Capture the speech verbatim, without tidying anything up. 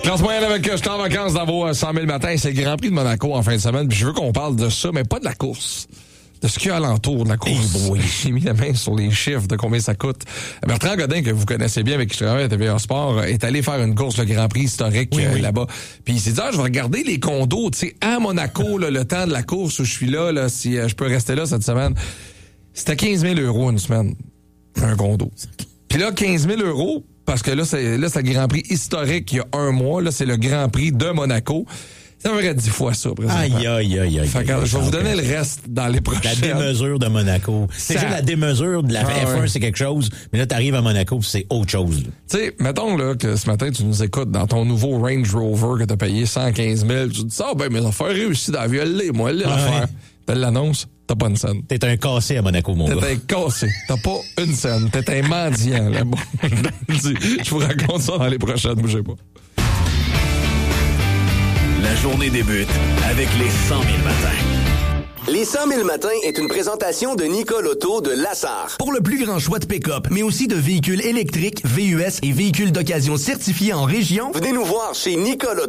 Classe moyenne avec je suis en vacances dans vos cent mille matins. C'est le Grand Prix de Monaco en fin de semaine. Puis je veux qu'on parle de ça, mais pas de la course. De ce qu'il y a alentour de la course. Oui. J'ai mis la main sur les chiffres de combien ça coûte. Bertrand Godin, que vous connaissez bien, avec qui je travaille à T V A Sport, est allé faire une course, le Grand Prix historique oui, euh, oui. là-bas. Puis il s'est dit, ah, je vais regarder les condos, tu sais, à Monaco, là, le temps de la course où je suis là, là si euh, je peux rester là cette semaine. C'était quinze mille euros une semaine, un condo. Puis là, quinze mille euros, parce que là, c'est là c'est le Grand Prix historique il y a un mois. Là, c'est le Grand Prix de Monaco. Ça ferait dix fois ça, présentement. Aïe, aïe, aïe, aïe. Fait que, aïe, je vais vous aïe, donner aïe. le reste dans les prochaines. La démesure de Monaco. C'est Ça- juste la démesure de la Ah, F un, ouais. c'est quelque chose, mais là, t'arrives à Monaco, puis c'est autre chose. là. Tu sais, mettons là que ce matin, tu nous écoutes dans ton nouveau Range Rover que t'as payé cent quinze mille. Tu te dis, ah ben, mes affaires réussies dans la vie, elle l'est, moi, elle l'est, Ah, l'affaire. ouais. Belle l'annonce, t'as pas une scène. T'es un cassé à Monaco, mon gars. T'es un cassé. T'as pas une scène. T'es un mendiant, là. Bon, je vous raconte ça dans les prochaines, bougez pas. La journée débute avec les cent mille matins. Les cent mille matins est une présentation de Nicole Auto de Lassar. Pour le plus grand choix de pick-up, mais aussi de véhicules électriques, V U S et véhicules d'occasion certifiés en région, Venez nous voir chez Nicole Auto.